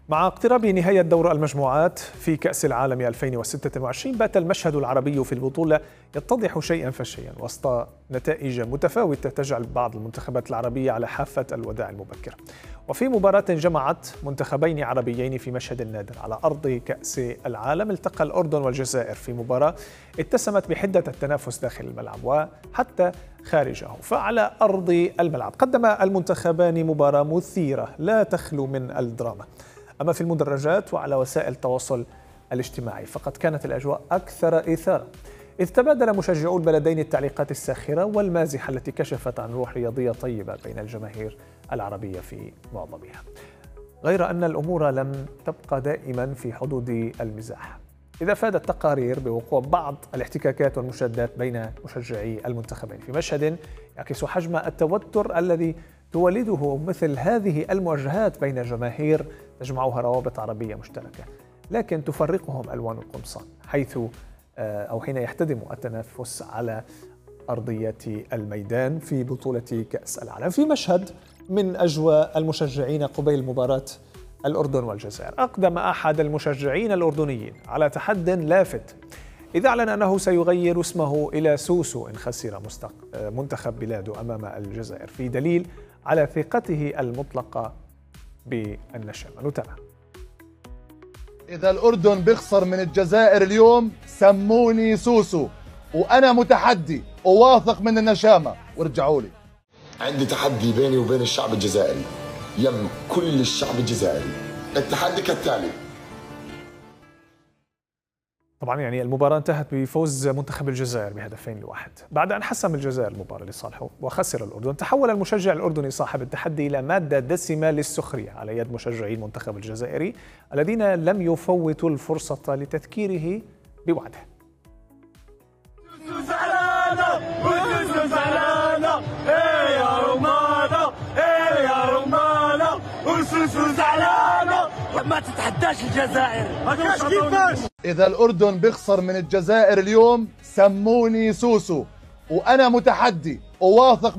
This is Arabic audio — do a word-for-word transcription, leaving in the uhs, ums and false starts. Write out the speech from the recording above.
مع اقتراب نهاية دور المجموعات في كأس العالم ألفين وستة وعشرين بات المشهد العربي في البطولة يتضح شيئا فشيئا وسط نتائج متفاوتة تجعل بعض المنتخبات العربية على حافة الوداع المبكر. وفي مباراة جمعت منتخبين عربيين في مشهد نادر على أرض كأس العالم، التقى الأردن والجزائر في مباراة اتسمت بحدة التنافس داخل الملعب وحتى خارجه. فعلى أرض الملعب قدم المنتخبان مباراة مثيرة لا تخلو من الدراما. أما في المدرجات وعلى وسائل التواصل الاجتماعي فقد كانت الأجواء أكثر إثارة، إذ تبادل مشجعو البلدين التعليقات الساخرة والمازحة التي كشفت عن روح رياضية طيبة بين الجماهير العربية في معظمها، غير أن الأمور لم تبقى دائما في حدود المزاح، إذا فادت تقارير بوقوع بعض الاحتكاكات والمشادات بين مشجعي المنتخبين في مشهد يعكس حجم التوتر الذي تولده مثل هذه المواجهات بين جماهير تجمعها روابط عربية مشتركة لكن تفرقهم ألوان القمصان، حيث أو حين يحتدم التنافس على أرضية الميدان في بطولة كأس العالم. في مشهد من أجواء المشجعين قبيل مباراة الأردن والجزائر أقدم أحد المشجعين الأردنيين على تحد لافت، إذ أعلن أنه سيغير اسمه إلى سوسو إن خسر منتخب بلاده أمام الجزائر، في دليل على ثقته المطلقة بالنشامة. نتابع. إذا الأردن بيخسر من الجزائر اليوم سموني سوسو، وأنا متحدي وواثق من النشامة، وارجعوا لي. عندي تحدي بيني وبين الشعب الجزائري، يم كل الشعب الجزائري. التحدي كالتالي. طبعا يعني المباراة انتهت بفوز منتخب الجزائر بهدفين لواحد بعد أن حسم الجزائر المباراة لصالحه وخسر الأردن. تحول المشجع الأردني صاحب التحدي إلى مادة دسمة للسخرية على يد مشجعي المنتخب الجزائري الذين لم يفوتوا الفرصة لتذكيره بوعده. ما تتحداش الجزائر. إذا الأردن بيخسر من الجزائر اليوم سموني سوسو، وأنا متحدي وواثق